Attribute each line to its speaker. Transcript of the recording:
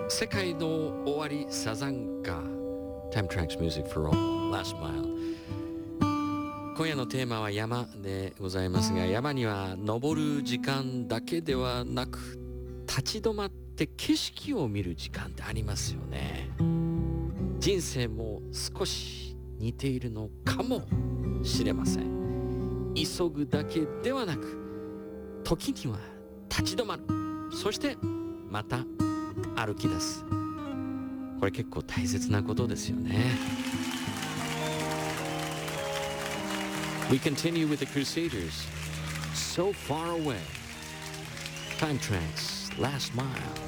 Speaker 1: 世界の終わりサザンカ Time Tracks Music for All Last Mile。 今夜のテーマは山でございますが、山には登る時間だけではなく立ち止まって景色を見る時間ってありますよね。人生も少し似ているのかもしれません。急ぐだけではなく時には立ち止まる、そしてまた歩き出す。これ結構大切なことですよね。 We continue with the Crusaders, So Far Away. Time Tracks Last Mile.